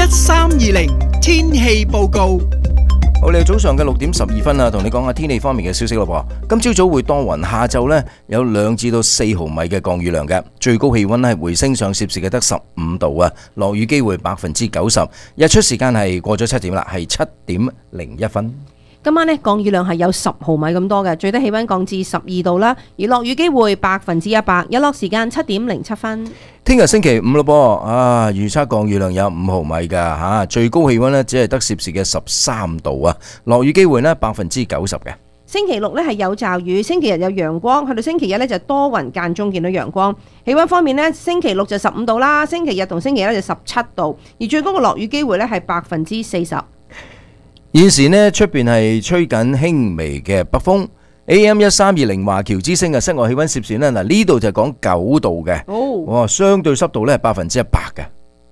1320天氣報告。 好，你早上嘅6點12分啊，同你講下天氣方面嘅消息咯噃。今朝早會多雲，下晝呢有2至到4毫米嘅降雨量嘅，最高氣溫係回升上攝氏嘅得15度啊，落雨機會90%，日出時間係過咗7點啦，係7點01分。 今晚呢降雨量係有10毫米咁多嘅，最低氣溫降至12度啦，而落雨機會100%，日落時間7點07分。 聽日星期五咯噃，預測降雨量有5毫米噶吓，最高氣溫呢只係得攝氏嘅13度啊，落雨機會呢90%嘅。 星期六呢係有驟雨，星期日有陽光，去到星期日呢就多雲間中見到陽光。氣溫方面呢，星期六就15度啦，星期日同星期一就17度，而最高嘅落雨機會呢係40%。 現時呢出邊係吹緊輕微嘅北風 AM 1320華僑之聲嘅室外氣溫攝氏呢，嗱呢度就講9度嘅，哇，相對濕度呢係100%嘅。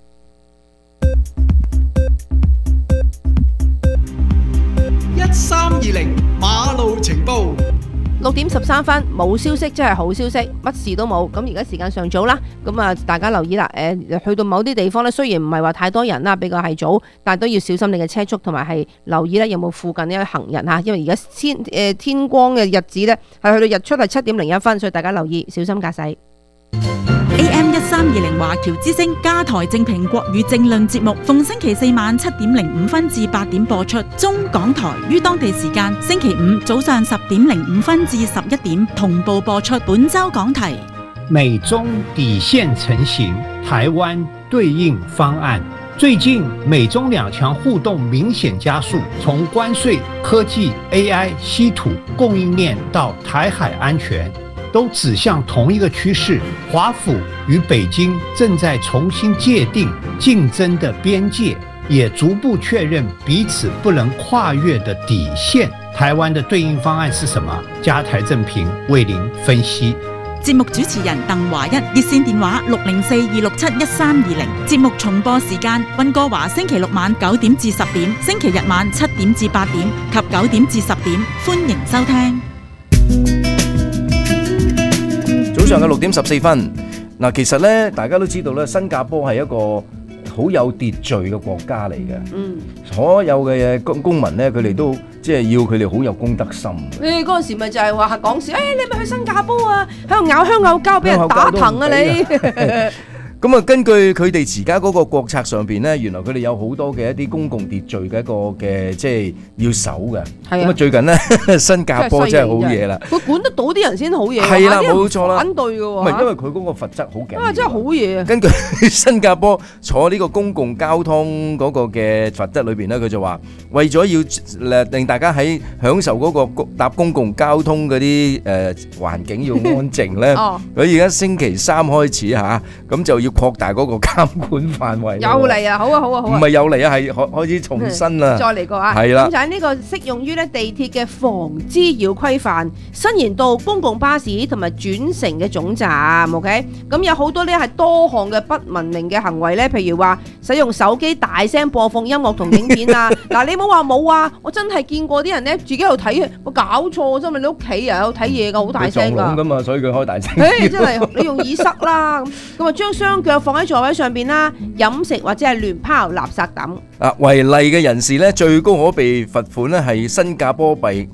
1320馬路情報。 6點13分，冇消息真係好消息，乜事都冇。咁而家時間尚早啦，咁啊大家留意啦。去到某啲地方咧，雖然唔係話太多人啦，比較係早，但係都要小心你嘅車速，同埋係留意咧有冇附近呢行人嚇。因為而家天光嘅日子咧，係去到日出係7點01分，所以大家留意小心駕駛。 AM 1320華僑之聲加台正評國語政論節目，逢星期4晚7點05分至8點播出。中港台於當地時間星期五早上10點05分至11點同步播出。本周講題： 美中底線成型，台灣對應方案。最近美中兩強互動明顯加速，從關稅、科技、AI、稀土、供應鏈到台海安全，都指向同一個趨勢。華府與北京正在重新界定競爭的邊界，也逐步確認彼此不能跨越的底線。台灣的對應方案是什麼？加台正評為您分析。 節目主持人鄧華一，熱線電話604-267-1320。節目重播時間：溫哥華星期六晚9點至10點，星期日晚7點至8點及9點至10點。歡迎收聽。 早上嘅6點14分，嗱，其實咧，大家都知道咧，新加坡係一個好有秩序嘅國家嚟嘅。所有嘅公民咧，佢哋都即係要佢哋好有公德心。 嗰陣時咪就係話講笑，你咪去新加坡啊，喺度咬香口膠，俾人打疼啊你！ 咁啊，根據佢哋而家嗰個國策上邊咧，原來佢哋有好多嘅一啲公共秩序嘅一個嘅，即係要守嘅。咁啊，最近咧新加坡真係好嘢啦， 佢管得到啲人先好嘢。 係啦，冇錯啦。 反對嘅喎， 唔係因為佢嗰個罰則好勁。 真係好嘢啊！ 根據新加坡坐呢個公共交通嗰個嘅罰則裏邊咧，佢就話為咗要令大家喺享受嗰個搭公共交通嗰啲環境要安靜咧，佢而家星期3開始嚇，咁就要擴大嗰個監管範圍。 又嚟啊！好啊！唔係又嚟啊，係開始重新啦。 再嚟過啊！ 係啦。 咁就喺呢個適用於咧地鐵嘅防滋擾規範，伸延到公共巴士同埋轉乘嘅總站。OK， 咁有好多呢係多項嘅不文明嘅行為咧，譬如話使用手機大聲播放音樂同影片啊。嗱，你唔好話冇啊，我真係見過啲人咧自己喺度睇，我搞錯啫嘛！你屋企啊有睇嘢㗎，好大聲㗎。 㗎嘛，所以佢開大聲。 真係你用耳塞啦，咁啊將雙腳放喺座位上邊啦，飲食或者係亂拋垃圾等。 違例嘅人士咧，最高可被罰款咧係新加坡幣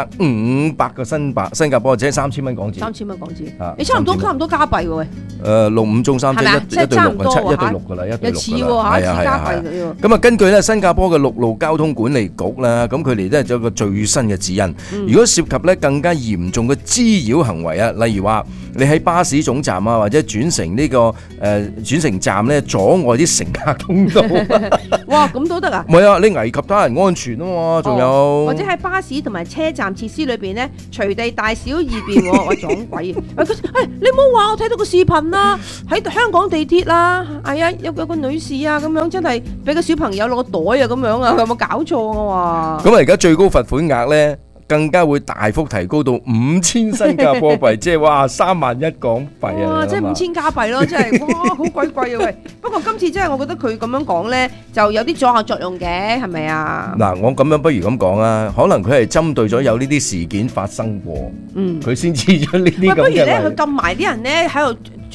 500個新加坡，即係3000蚊港紙。 3000蚊港紙，你差唔多加幣喎喂。 65中3即係1對6嘅，1對6㗎啦，1對6㗎啦。似喎嚇，似加幣㗎。咁啊，根據咧新加坡嘅陸路交通管理局啦，咁佢哋都係有個最新嘅指引。如果涉及咧更加嚴重嘅滋擾行為啊，例如話你喺巴士總站啊，或者轉乘呢個轉乘站咧阻礙啲乘客通道。 哇，咁都得啊？ 唔係啊，你危及他人安全啊嘛，仲有或者喺巴士同埋車站設施裏邊咧，隨地大小二便喎，我撞鬼！你唔好話我睇到個視頻啦，喺香港地鐵啦，係啊，有個女士啊咁樣，真係俾個小朋友攞個袋啊咁樣啊，有冇搞錯啊？ 咁啊，而家最高罰款額咧，更加會大幅提高到5000新加坡幣，即係哇31000港幣啊！ 哇，即係5000加幣咯，真係哇，好鬼貴啊喂！不過今次真係我覺得佢咁樣講咧，就有啲阻嚇作用嘅，係咪啊？ 嗱，我咁樣不如咁講啊，可能佢係針對咗有呢啲事件發生過，佢先至出呢啲咁嘅。 不如咧，佢撳埋啲人咧喺度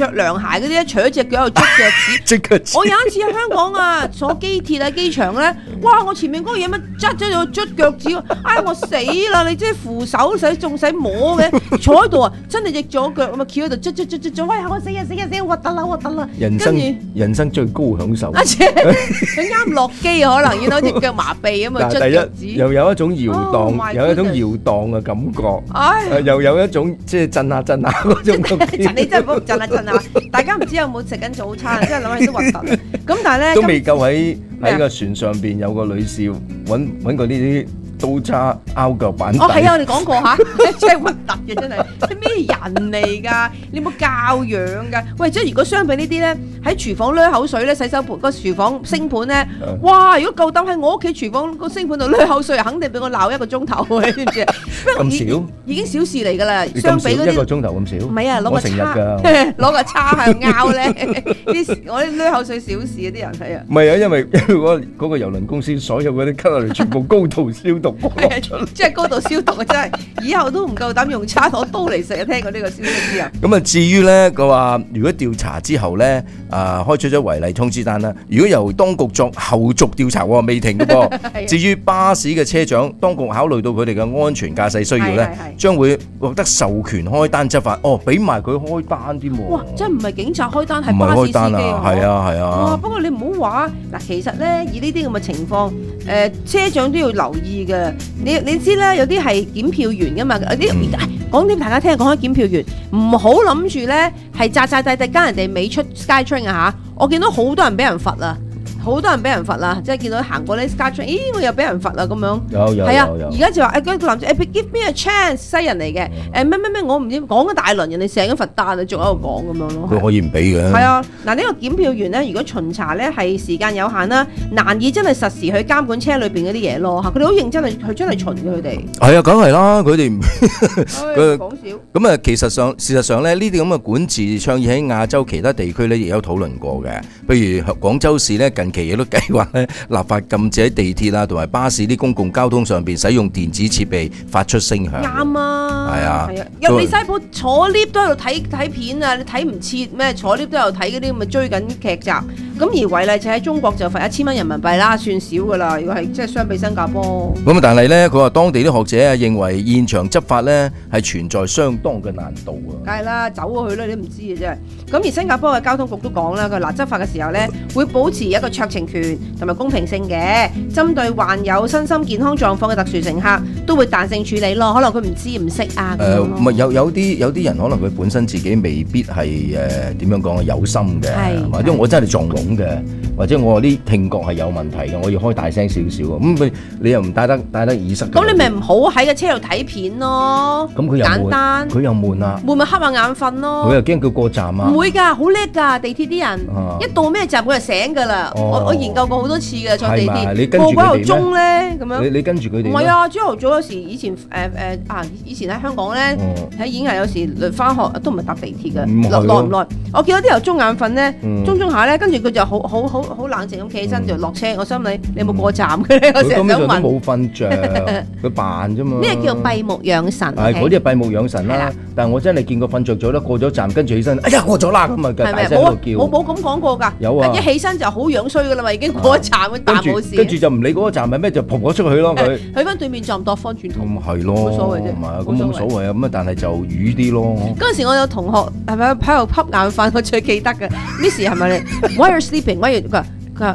着涼鞋嗰啲咧，除咗隻腳又捽腳趾。我有一次喺香港啊，坐機鐵啊機場咧，哇！我前面嗰個嘢乜捽咗又捽腳趾，唉我死啦！你即係扶手仲使摸嘅，坐喺度啊，真係隻左腳咁啊，翹喺度捽，喂我死啊核突啦！ 人生最高享受。 佢啱落機可能見到隻腳麻痹咁啊，捽腳趾。 又有一種搖盪，有一種搖盪嘅感覺，又有一種即係震下嗰種感覺。 你真係唔好震下，大家唔知有冇食緊早餐，真係諗起都核突。咁但係咧都未夠喺個船上邊有個女士揾過呢啲刀叉拗腳板底。 係啊，我哋講過嚇，真係核突嘅真係，你咩人嚟㗎？你有冇教養㗎？喂，即係如果相比呢啲咧，喺廚房掠口水咧，洗手盤個廚房星盤咧，哇！如果夠膽喺我屋企廚房個星盤度掠口水，肯定俾我鬧1個鐘頭，你知唔知啊？ 咁少已經小事嚟㗎啦，相比嗰啲 1個鐘頭咁少。 唔係啊，攞個叉喺度拗咧，我啲掠口水小事啊，啲人係啊。 唔係啊，因為嗰個郵輪公司所有嗰啲吸落嚟全部高度消毒。 即係高度消毒啊！真係，以後都唔夠膽用叉攞刀嚟食啊！聽過呢個消息之後， 咁啊，至於咧，佢話如果調查之後咧，開出咗違例通知單啦。如果由當局作後續調查，未停嘅噃。至於巴士嘅車長，當局考慮到佢哋嘅安全駕駛需要咧，將會獲得授權開單執法。俾埋佢開單添喎。哇！真係唔係警察開單，係巴士司機啊！ 係啊！ 哇！不過你唔好話嗱，其實咧以呢啲咁嘅情況，車長都要留意嘅。你知啦，有啲係檢票員噶嘛，有啲講俾大家聽，講開檢票員，唔好諗住咧係扎地跟人哋尾出 SkyTrain 啊嚇！我見到好多人俾人罰啦。好多人俾人罰啦，即係見到行過呢 SkyTrain， 咦我又俾人罰啦咁樣。有係啊，而家就話嗰個男仔give me a chance， 西人嚟嘅，咩我唔知講咗大輪，人哋成日罰單啊，仲喺度講咁樣咯。 佢可以唔俾嘅。 係啊，嗱呢個檢票員咧，如果巡查咧係時間有限啦，難以真係實時去監管車裏邊嗰啲嘢咯嚇，佢哋好認真係真係巡嘅佢哋。係啊，梗係啦，佢哋唔講笑。 咁啊，事實上咧，呢啲咁嘅管治倡議喺亞洲其他地區咧亦有討論過嘅，譬如廣州市咧近期亦都計劃咧立法禁止喺地鐵啊同埋巴士啲公共交通上邊使用電子設備發出聲響。 啱啊， 係啊， 入利西堡坐 lift 都喺度睇片啊，你睇唔切咩？坐 lift 都有睇嗰啲咁嘅追緊劇集。咁而違例就喺中國就罰1000蚊人民幣啦，算少噶啦。如果係即係相比新加坡。 咁但係咧，佢話當地啲學者啊認為現場執法咧係存在相當嘅難度啊。 梗係啦，走過去啦，你都唔知嘅啫。咁而新加坡嘅交通局都講啦，佢嗱執法嘅時候咧會保持一個酌情權同埋公平性嘅，針對患有身心健康狀況嘅特殊乘客都會彈性處理咯。可能佢唔知唔識啊。 唔係有啲人可能佢本身自己未必係點樣講啊有心嘅，或者我真係撞聾嘅，或者我啲聽覺係有問題嘅，我要開大聲少少啊。咁你又唔戴得耳塞？ 咁你咪唔好喺個車度睇片咯。 咁佢又簡單， 佢又悶啊。 悶咪瞌下眼瞓咯。 佢又驚佢過站啊。 唔會㗎，好叻㗎，地鐵啲人一到咩站佢就醒㗎啦。我研究過好多次嘅坐地鐵，個個喺度鐘咧咁樣。 你跟住佢哋？ 唔係啊，朝頭早有時以前以前喺香港咧喺演藝有時翻學都唔係搭地鐵嘅，耐唔耐？我見到啲人中眼瞓咧，中下咧，跟住佢就好冷靜咁企起身就落車。我心諗你有冇過站嘅咧？我成日想問。 佢冇瞓着，佢扮啫嘛。 咩叫閉目養神？ 係嗰啲係閉目養神啦。但係我真係見過瞓着咗啦，過咗站跟住起身，哎呀過咗啦咁啊，大聲喺度叫。 冇咁講過㗎。 有啊。 一起身就好樣衰㗎啦嘛，已經過咗站，但冇事。 跟住就唔理嗰個站係咩，就撲咗出去咯佢。 去翻對面站度翻轉頭。 咁係咯。 冇所謂啫。 唔係啊，咁冇所謂啊，咁啊但係就瘀啲咯。 嗰陣時我有同學係咪喺度瞌眼瞓？我最記得嘅 Miss 係咪你 ？Why are you sleeping？ 佢話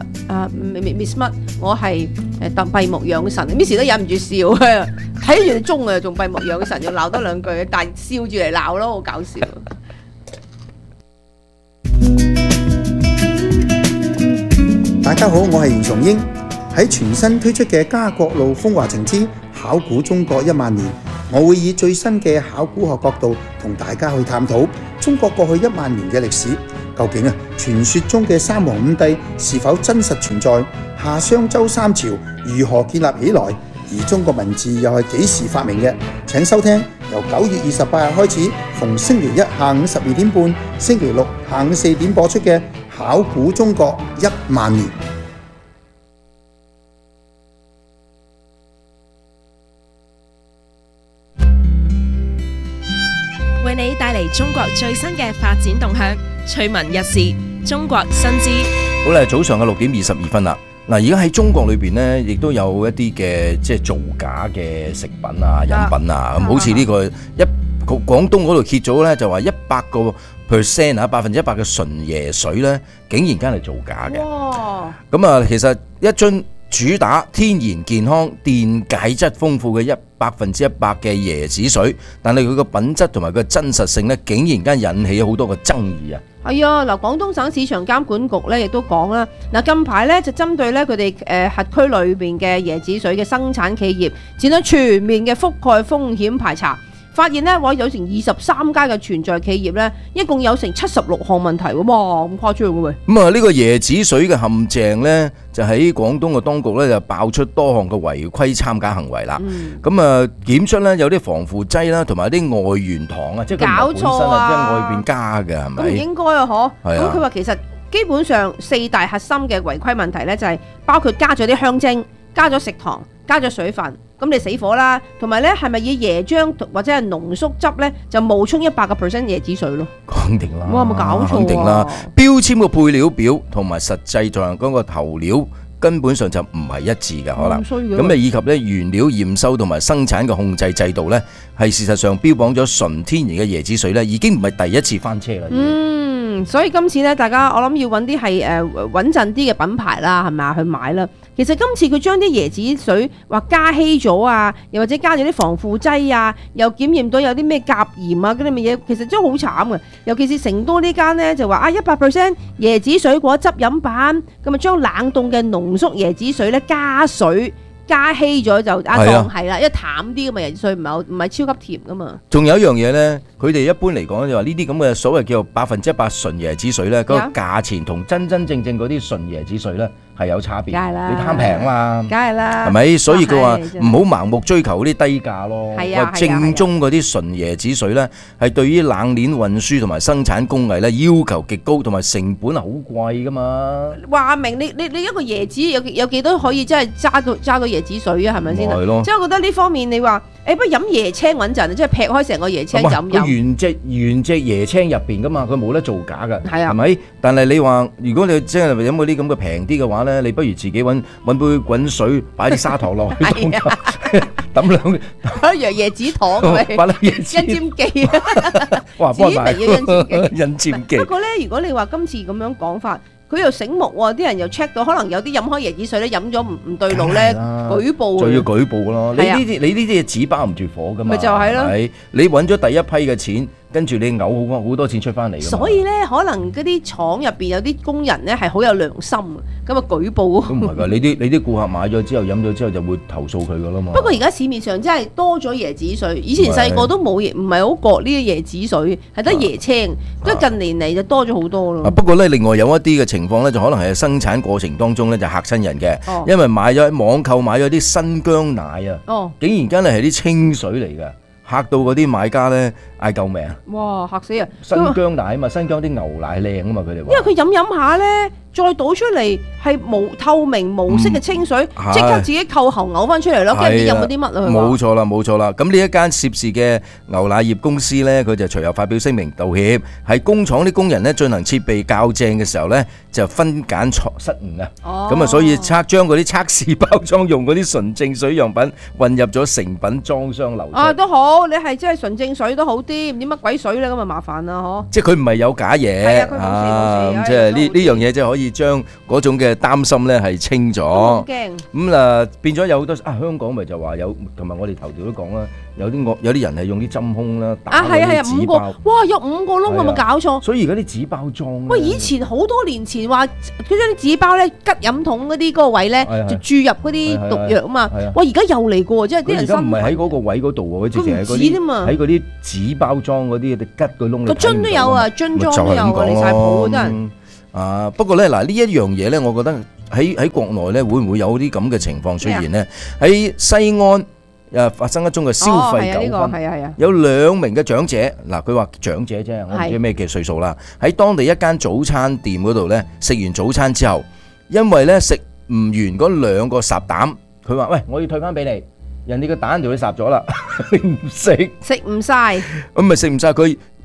Miss 乜？我係閉目養神。Miss 都忍唔住笑，睇住你鐘啊，仲閉目養神，又鬧多兩句，但係笑住嚟鬧咯，好搞笑。 大家好，我係袁崇英。喺全新推出嘅家國路風華情之考古中國10000年，我會以最新嘅考古學角度同大家去探討中國過去10000年嘅歷史。究竟傳說中嘅三皇五帝是否真實存在？夏商周三朝如何建立起來？而中國文字又係幾時發明嘅？請收聽由9月28日開始，逢星期一下午12點半、星期六下午4點播出嘅《考古中國10000年》。 為你帶嚟中國最新嘅發展動向， 趣聞日事，中國新知。 好啦，早上嘅6:22啦。嗱，而家喺中國裏邊呢，亦都有一啲嘅即係造假嘅食品啊、飲品啊，咁好似呢個廣東嗰度揭咗咧，就話100%啊，100%嘅純椰水咧，竟然間係造假嘅。咁啊，其實一樽主打天然健康、電解質豐富嘅100%嘅椰子水，但係佢個品質同埋佢真實性咧，竟然間引起好多嘅爭議啊！ 係啊，嗱，廣東省市場監管局咧亦都講啦，嗱，近排咧就針對咧佢哋轄區裏邊嘅椰子水嘅生產企業，展開全面嘅覆蓋風險排查，發現咧有成23家嘅存在企業咧，一共有成76項問題喎，哇，咁誇張嘅喂！ 咁啊，呢個椰子水嘅陷阱咧，就喺廣東嘅當局咧就爆出多項嘅違規參加行為啦。咁啊，檢出咧有啲防腐劑啦，同埋啲外源糖啊，即係佢本身係即係外邊加嘅，係咪？ 咁唔應該啊，嗬。 係啊。 咁佢話其實基本上4大核心嘅違規問題咧，就係包括加咗啲香精、加咗食糖、加咗水分。咁你死火啦，同埋咧係咪以椰漿或者係濃縮汁咧就冒充100%椰子水咯？ 肯定啦， 哇，有冇搞錯啊？ 肯定啦，標籤個配料表同埋實際上嗰個投料根本上就唔係一致嘅，可能。咁啊，以及咧原料驗收同埋生產嘅控制制度咧，係事實上標榜咗純天然嘅椰子水咧，已經唔係第一次翻車啦。 所以今次咧，大家我諗要揾啲係穩陣啲嘅品牌啦，係咪啊，去買啦。其實今次佢將啲椰子水話加稀咗啊，又或者加咗啲防腐劑啊，又檢驗到有啲咩甲鹽啊嗰啲乜嘢，其實真係好慘嘅。尤其是成都呢間呢，就話100%椰子水果汁飲品，咁啊將冷凍嘅濃縮椰子水咧加水加稀咗就當係啦，因為淡啲嘅嘛椰子水唔係超級甜噶嘛。 仲有一樣嘢咧，佢哋一般嚟講就話呢啲咁嘅所謂叫做100%純椰子水咧，嗰個價錢同真正嗰啲純椰子水咧係有差別。 梗係啦， 你貪平啊嘛， 梗係啦， 係咪？所以佢話唔好盲目追求嗰啲低價咯。正宗嗰啲純椰子水咧，係對於冷鏈運輸同埋生產工藝咧要求極高，同埋成本係好貴噶嘛。 話明你一個椰子有幾多可以真係揸到椰子水啊？係咪先？ 係咯。 即係我覺得呢方面你話，不如飲椰青穩陣，即係劈開成個椰青飲。 佢原隻椰青入邊噶嘛，佢冇得造假噶， 係咪？但係你話如果你即係飲嗰啲咁嘅平啲嘅話咧，你不如自己揾杯滾水，擺啲砂糖落去，抌兩椰子糖， 擺兩椰子印佔記啊！ 哇，幫埋印佔記。 不過咧，如果你話今次咁樣講法，佢又醒目喎，啲人又 check 到，可能有啲飲開椰子水咧，飲咗唔對路咧，舉報就要舉報咯。你呢啲嘢紙包唔住火噶嘛？ 咪就係咯。 你揾咗第一批嘅錢，跟住你嘔好多錢出翻嚟。 所以咧，可能嗰啲廠入邊有啲工人咧係好有良心，咁啊舉報。 都唔係㗎，你啲顧客買咗之後飲咗之後就會投訴佢㗎啦嘛。 不過而家市面上真係多咗椰子水，以前細個都冇唔係好覺呢啲椰子水，係得椰青，都近年嚟就多咗好多咯。 不過咧，另外有一啲嘅情況咧，就可能係生產過程當中咧就嚇親人嘅，因為網購買咗啲新疆奶啊，竟然間係啲清水嚟㗎。嚇到嗰啲買家咧嗌救命！哇， 嚇死啊！ 新疆奶啊嘛，新疆啲牛奶靚啊嘛，佢哋話。 因為佢飲下咧，再倒出嚟係透明無色嘅清水，即刻自己扣喉嘔翻出嚟咯，跟住飲嗰啲乜啊？ 冇錯啦。咁呢一間涉事嘅牛奶業公司咧，佢就隨後發表聲明道歉，係工廠啲工人咧進行設備校正嘅時候咧，就分揀錯失誤啊！咁啊，所以將嗰啲測試包裝用嗰啲純正水樣品混入咗成品裝箱流出。 都好。你係真係純正水都好啲，唔知乜鬼水咧，咁啊麻煩啦，嗬！ 即係佢唔係有假嘢， 係啊，佢冇事， 即係呢樣嘢即係可以將嗰種嘅擔心咧係清咗。好驚咁變咗有好多香港咪就話有，同埋我哋頭條都講啦，有啲人係用啲針孔啦打嗰啲紙包。哇，有5個窿，有冇搞錯？所以而家啲紙包裝喂，以前好多年前話佢將啲紙包咧吉飲筒嗰啲嗰個位咧就注入嗰啲毒藥啊嘛。哇，而家又嚟過，即係啲人新。 唔係喺嗰個位嗰度喎，佢直情係喺嗰啲紙包裝嗰啲，吉個窿。 個樽都有啊，樽裝都有啊，離曬譜真係。 不過咧嗱，呢一樣嘢咧，我覺得喺國內咧，會唔會有啲咁嘅情況出現呢？喺西安發生一宗嘅消費糾紛，有2名嘅長者，嗱佢話長者啫，我唔知咩嘅歲數啦，喺當地一間早餐店嗰度咧，食完早餐之後，因為咧食唔完嗰2個烚蛋，佢話喂，我要退翻俾你。人哋個蛋條你烚咗啦，你唔食， 食唔晒， 咁咪食唔晒佢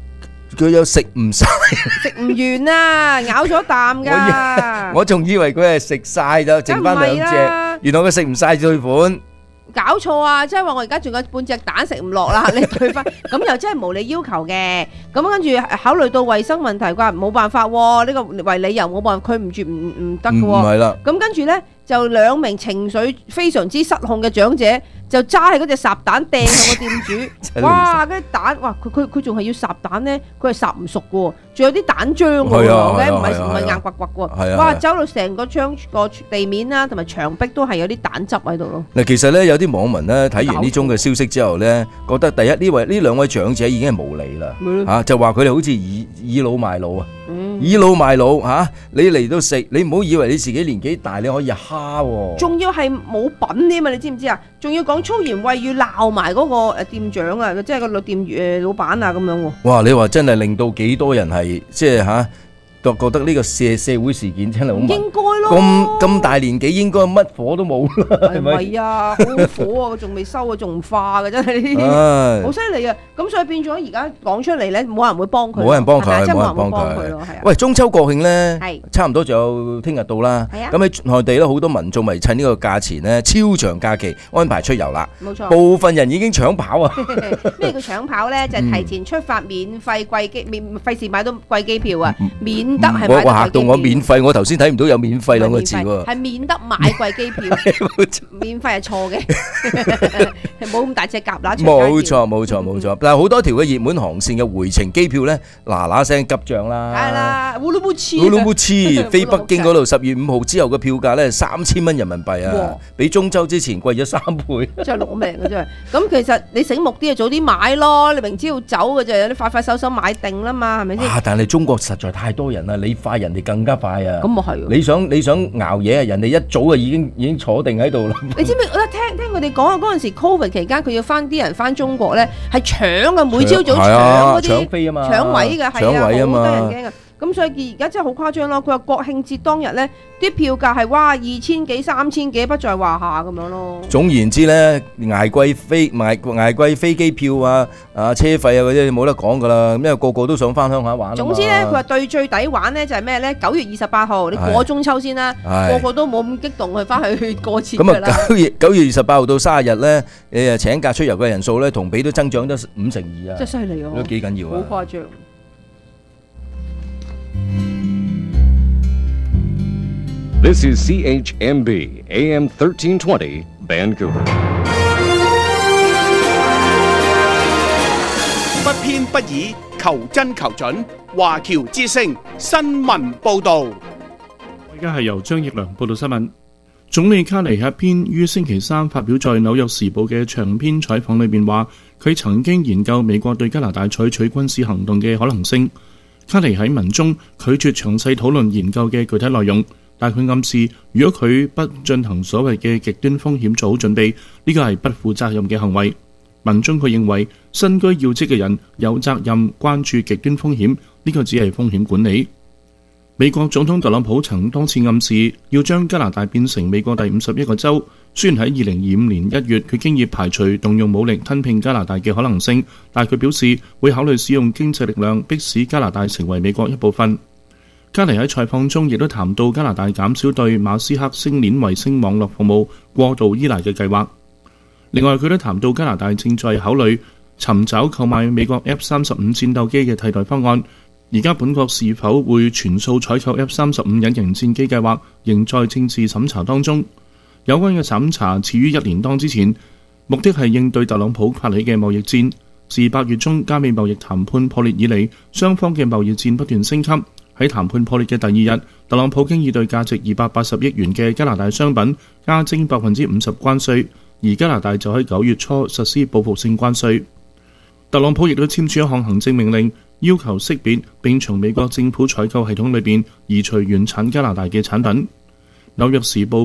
佢有食唔晒， 食唔完啊，咬咗啖㗎。 我仲以為佢係食晒就剩翻兩隻，原來佢食唔晒對款。 搞錯啊！即係話我而家仲有半隻蛋食唔落啦，你退翻咁又真係無理要求嘅。咁跟住考慮到衞生問題啩，冇辦法喎。呢個為理由冇辦法，佢唔住唔得嘅喎。 唔係啦。 咁跟住咧就兩名情緒非常之失控嘅長者就揸起嗰隻烚蛋掟向個店主。哇！嗰啲蛋，哇！佢仲係要烚蛋咧，佢係烚唔熟嘅喎，仲有啲蛋漿嘅喎，唔係硬刮刮嘅喎。哇！走到成個地面啦，同埋牆壁都係有啲蛋汁喺度咯。 嗱，其實咧有啲網民咧睇完呢宗嘅消息之後咧，覺得第一呢兩位長者已經係無理啦，嚇就話佢哋好似倚老賣老啊，倚老賣老嚇，你嚟到食，你唔好以為你自己年紀大你可以蝦喎， 仲要係冇品添啊！你知唔知啊？仲要講粗言穢語鬧埋嗰個店長啊，即係個店老闆啊咁樣喎。哇！ 你話真係令到幾多人係即係嚇？覺得呢個社會事件真係好應該咯， 咁大年紀應該乜火都冇啦，係咪？ 係啊，好火啊，仲未收啊，仲唔化嘅真係呢啲，好犀利啊！咁所以變咗而家講出嚟咧，冇人會幫佢， 冇人幫佢， 真係冇人幫佢咯，係啊。 喂，中秋國慶咧，差唔多仲有聽日到啦。咁喺內地咧，好多民眾咪趁呢個價錢咧，超長假期安排出遊啦。冇錯，部分人已經搶跑啊！ 咩叫搶跑咧？就係提前出發，免費費事買到貴機票啊，免得係我嚇到我免費，我頭先睇唔到有免費兩個字喎， 係免得買貴機票，免費係錯嘅，冇咁大隻蛤乸。 冇錯，但係好多條嘅熱門航線嘅回程機票咧，嗱聲急漲啦， 係啦，烏魯木齊飛北京嗰度10月5號之後嘅票價咧3000蚊人民幣啊，比中秋之前貴咗3倍， 真係攞命啊真係。咁其實你醒目啲就早啲買咯，你明知要走嘅就你快手買定啦嘛，係咪先？ 但係中國實在太多人啦，你快人哋更加快啊！ 咁啊係， 你想熬夜啊，人哋一早啊已經坐定喺度啦。 你知唔知？我聽佢哋講啊，嗰陣時 Covid 期間，佢要啲人翻中國咧，係搶嘅，每朝早搶嗰啲搶飛啊嘛， 搶位嘅，係啊，好多人驚啊！咁所以而家真係好誇張咯。佢話國慶節當日咧，啲票價係哇2000幾、3000幾不在話下咁樣咯。 總言之咧，捱貴飛機票啊、車費啊嗰啲冇得講噶啦，因為個個都想翻鄉下玩。 總之咧，佢話對最抵玩咧就係咩咧？9月28號你過中秋先啦，個個都冇咁激動去翻去過節㗎啦。咁啊 9月28號到30日咧，你啊請假出遊嘅人數咧，同比都增長咗52%啊！ 真係犀利啊！ 都幾緊要啊！ 好誇張。 This is CHMB AM 1320 Vancouver。 不偏不倚，求真求準。華僑之聲新聞報導。 而家係由張奕良報道新聞。總理卡尼喺一篇於星期三發表在《紐約時報》嘅長篇採訪裏面話，佢曾經研究美國對加拿大採取軍事行動嘅可能性。卡尼喺文中拒絕詳細討論研究嘅具體內容。但佢暗示，如果佢不進行所謂嘅極端風險做好準備，呢個係不負責任嘅行為。文中佢認為，身居要職嘅人有責任關注極端風險，呢個只係風險管理。美國總統特朗普曾多次暗示要將加拿大變成美國第51個州。雖然喺2025年1月佢經已排除動用武力吞併加拿大嘅可能性，但佢表示會考慮使用經濟力量迫使加拿大成為美國一部分。卡尼喺採訪中亦都談到加拿大減少對馬斯克星鏈衛星網絡服務過度依賴嘅計劃。另外，佢都談到加拿大正在考慮尋找購買美國 F-35戰鬥機嘅替代方案。而家本國是否會全數採購 F-35隱形戰機計劃，仍在政治審查當中。有關嘅審查始於1年多之前，目的係應對特朗普發起嘅貿易戰。自8月中加美貿易談判破裂以嚟，雙方嘅貿易戰不斷升級。喺談判破裂嘅第二日，特朗普經已對價值280億元嘅加拿大商品加徵50%關稅，而加拿大就喺9月初實施報復性關稅。特朗普亦都簽署一項行政命令，要求識別並從美國政府採購系統裏邊移除原產加拿大嘅產品。紐約時報